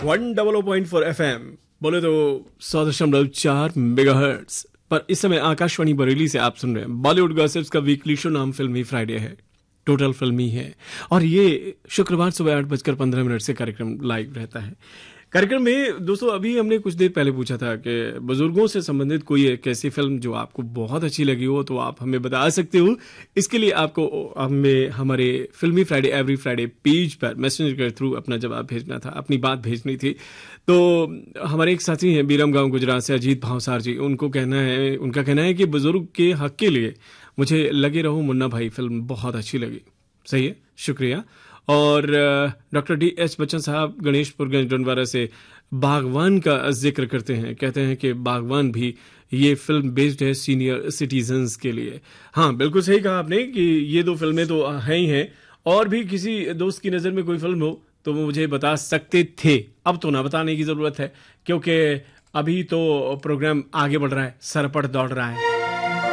100.4 FM बोले तो 100.4 megahertz पर इस समय आकाशवाणी बरेली से आप सुन रहे हैं बॉलीवुड गॉसिप्स का वीकली शो। नाम फिल्मी फ्राइडे है, टोटल फिल्मी है और ये शुक्रवार सुबह 8:15 से कार्यक्रम लाइव रहता है। कार्यक्रम में दोस्तों अभी हमने कुछ देर पहले पूछा था कि बुजुर्गों से संबंधित कोई एक ऐसी फिल्म जो आपको बहुत अच्छी लगी हो तो आप हमें बता सकते हो। इसके लिए आपको हमें हमारे फिल्मी फ्राइडे एवरी फ्राइडे पेज पर मैसेंजर के थ्रू अपना जवाब भेजना था, अपनी बात भेजनी थी। तो हमारे एक साथी हैं बीरम गांव गुजरात से अजीत भावसार जी, उनका कहना है कि बुजुर्ग के हक के लिए मुझे लगे रहो मुन्ना भाई फिल्म बहुत अच्छी लगी। सही है, शुक्रिया। और डॉक्टर D.H. बच्चन साहब गणेशपुर गंजडोनवारा से बागवान का जिक्र करते हैं, कहते हैं कि बागवान भी ये फिल्म बेस्ड है सीनियर सिटीजन्स के लिए। हाँ बिल्कुल सही कहा आपने कि ये दो फिल्में तो हैं ही हैं, और भी किसी दोस्त की नज़र में कोई फिल्म हो तो वो मुझे बता सकते थे। अब तो ना बताने की ज़रूरत है क्योंकि अभी तो प्रोग्राम आगे बढ़ रहा है, सरपट दौड़ रहा है।